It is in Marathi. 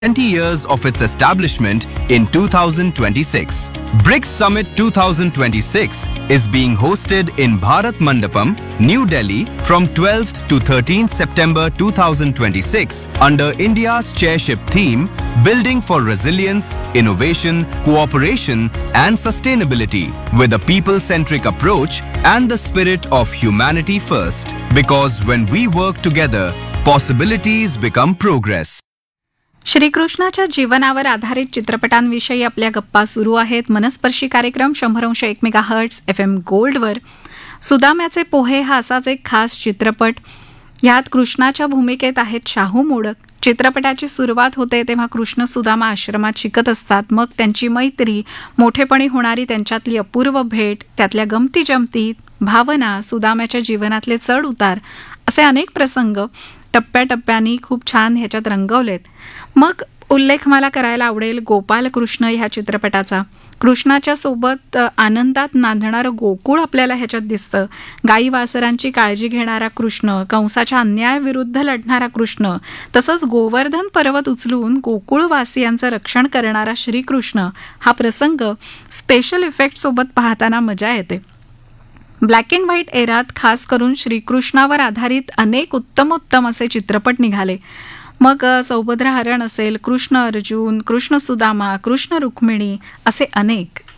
20 years of its establishment in 2026. BRICS Summit 2026 is being hosted in Bharat Mandapam, New Delhi from 12th to 13th September 2026 under India's chairship theme Building for Resilience, Innovation, Cooperation and Sustainability with a people-centric approach and the spirit of humanity first. Because when we work together, possibilities become progress. श्रीकृष्णाच्या जीवनावर आधारित चित्रपटांविषयी आपल्या गप्पा सुरू आहेत. मनस्पर्शी कार्यक्रम 100.1 मेगाहर्ट्झ FM गोल्डवर. सुदाम्याचे पोहे हा असाच एक खास चित्रपट. यात कृष्णाच्या भूमिकेत आहेत शाहू मोडक. चित्रपटाची सुरुवात होते तेव्हा कृष्ण सुदामा आश्रमात शिकत असतात. मग त्यांची मैत्री, मोठेपणी होणारी त्यांच्यातली अपूर्व भेट, त्यातल्या गमती जमती, भावना, सुदाम्याच्या जीवनातले चढ उतार असे अनेक प्रसंग टप्प्याटप्प्यानी खूप छान ह्याच्यात रंगवलेत. मग उल्लेख मला करायला आवडेल गोपालकृष्ण ह्या चित्रपटाचा. कृष्णाच्या सोबत आनंदात नांदणारं गोकुळ आपल्याला ह्याच्यात दिसतं. गाई वासरांची काळजी घेणारा कृष्ण, कंसाच्या अन्यायाविरुद्ध लढणारा कृष्ण, तसंच गोवर्धन पर्वत उचलून गोकुळवासियांचं रक्षण करणारा श्रीकृष्ण हा प्रसंग स्पेशल इफेक्ट सोबत पाहताना मजा येते. ब्लॅक अँड व्हाईट एरात खास करून श्रीकृष्णावर आधारित अनेक उत्तमोत्तम असे चित्रपट निघाले. मग सौभद्र हरण असेल, कृष्ण अर्जुन, कृष्ण सुदामा, कृष्ण रुक्मिणी असे अनेक.